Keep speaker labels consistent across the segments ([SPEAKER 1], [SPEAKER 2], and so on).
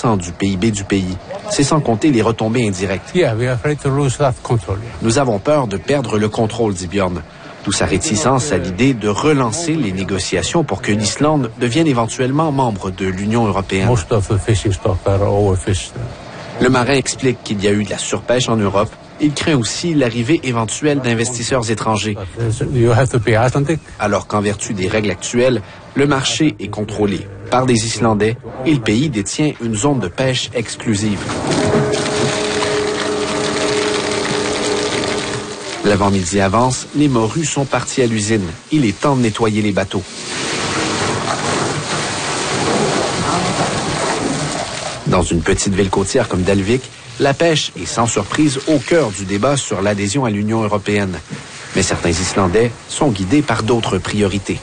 [SPEAKER 1] 10% du PIB du pays. C'est sans compter les retombées indirectes. Nous avons peur de perdre le contrôle, dit Björn. D'où sa réticence à l'idée de relancer les négociations pour que l'Islande devienne éventuellement membre de l'Union européenne. Le marin explique qu'il y a eu de la surpêche en Europe. Il craint aussi l'arrivée éventuelle d'investisseurs étrangers. Alors qu'en vertu des règles actuelles, le marché est contrôlé par des Islandais et le pays détient une zone de pêche exclusive. L'avant-midi avance, les morues sont partis à l'usine. Il est temps de nettoyer les bateaux. Dans une petite ville côtière comme Dalvik, la pêche est sans surprise au cœur du débat sur l'adhésion à l'Union européenne. Mais certains Islandais sont guidés par d'autres priorités.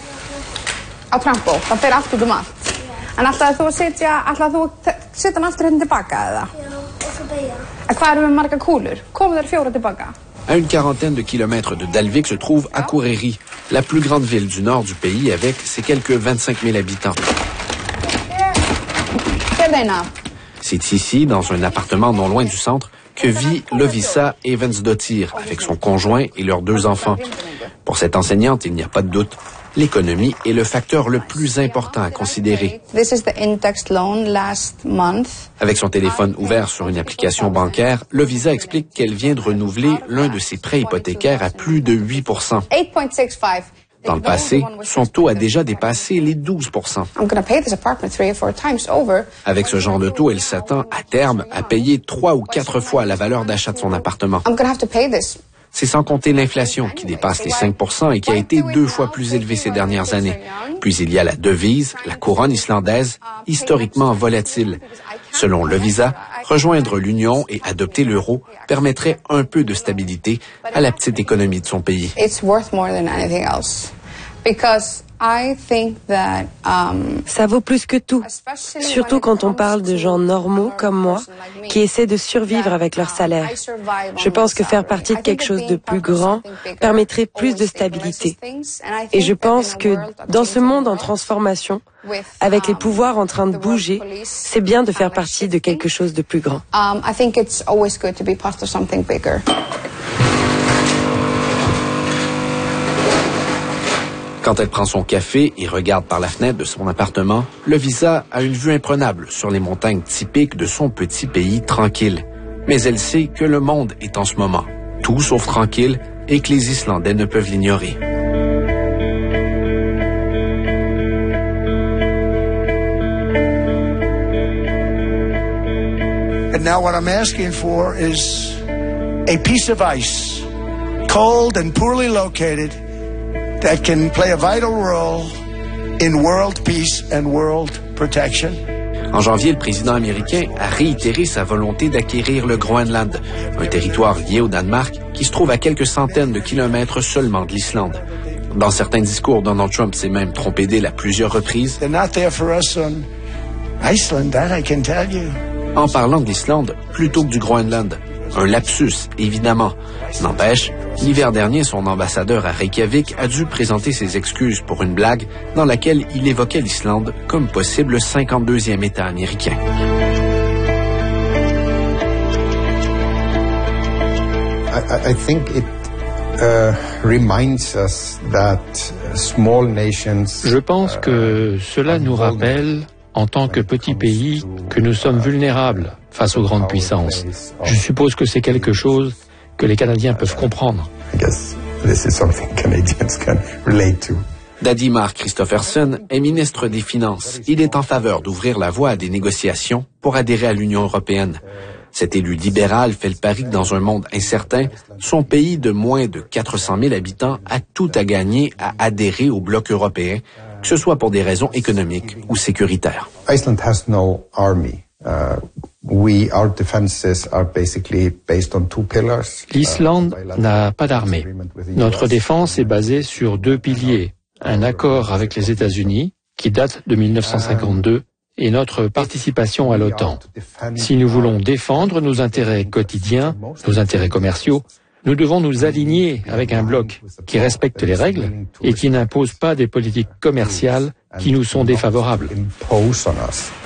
[SPEAKER 1] À une quarantaine de kilomètres de Dalvik se trouve Akureyri, la plus grande ville du nord du pays avec ses quelques 25 000 habitants. C'est ici, dans un appartement non loin du centre, que vit Lovisa Evansdottir avec son conjoint et leurs 2 enfants. Pour cette enseignante, il n'y a pas de doute. L'économie est le facteur le plus important à considérer. Avec son téléphone ouvert sur une application bancaire, Lovisa explique qu'elle vient de renouveler l'un de ses prêts hypothécaires à plus de 8%. Dans le passé, son taux a déjà dépassé les 12%. Avec ce genre de taux, elle s'attend à terme à payer 3 ou 4 fois la valeur d'achat de son appartement. C'est sans compter l'inflation qui dépasse les 5% et qui a été 2 fois plus élevée ces dernières années. Puis il y a la devise, la couronne islandaise, historiquement volatile. Selon Lovisa, rejoindre l'Union et adopter l'euro permettrait un peu de stabilité à la petite économie de son pays.
[SPEAKER 2] Ça vaut plus que tout, surtout quand on parle de gens normaux comme moi qui essaient de survivre avec leur salaire. Je pense que faire partie de quelque chose de plus grand permettrait plus de stabilité. Et je pense que dans ce monde en transformation, avec les pouvoirs en train de bouger, c'est bien de faire partie de quelque chose de plus grand.
[SPEAKER 1] Quand elle prend son café et regarde par la fenêtre de son appartement, Lovisa a une vue imprenable sur les montagnes typiques de son petit pays tranquille. Mais elle sait que le monde est en ce moment tout sauf tranquille et que les Islandais ne peuvent l'ignorer.
[SPEAKER 3] And now what I'm asking for is a piece of ice, cold and poorly located, that can play a vital role in world peace and world protection.
[SPEAKER 1] En janvier, le président américain a réitéré sa volonté d'acquérir le Groenland, un territoire lié au Danemark qui se trouve à quelques centaines de kilomètres seulement de l'Islande. Dans certains discours, Donald Trump s'est même trompé d'île à plusieurs reprises.
[SPEAKER 3] They're not there for us on Iceland, that I can tell you.
[SPEAKER 1] En parlant de l'Islande plutôt que du Groenland. Un lapsus, évidemment. N'empêche, l'hiver dernier, son ambassadeur à Reykjavik a dû présenter ses excuses pour une blague dans laquelle il évoquait l'Islande comme possible 52e État américain.
[SPEAKER 4] I think it reminds us that small nations.
[SPEAKER 5] Je pense que cela nous rappelle, en tant que petit pays, que nous sommes vulnérables face aux grandes puissances. Je suppose que c'est quelque chose que les Canadiens peuvent comprendre.
[SPEAKER 1] Dadimar Christopherson est ministre des Finances. Il est en faveur d'ouvrir la voie à des négociations pour adhérer à l'Union européenne. Cet élu libéral fait le pari que dans un monde incertain, son pays de moins de 400 000 habitants a tout à gagner à adhérer au bloc européen, que ce soit pour des raisons économiques ou sécuritaires.
[SPEAKER 4] Iceland has no army. Our defenses are basically based on 2 pillars.
[SPEAKER 5] L'Islande n'a pas d'armée. Notre défense est basée sur 2 piliers. Un accord avec les États-Unis, qui date de 1952, et notre participation à l'OTAN. Si nous voulons défendre nos intérêts quotidiens, nos intérêts commerciaux, nous devons nous aligner avec un bloc qui respecte les règles et qui n'impose pas des politiques commerciales qui nous sont défavorables.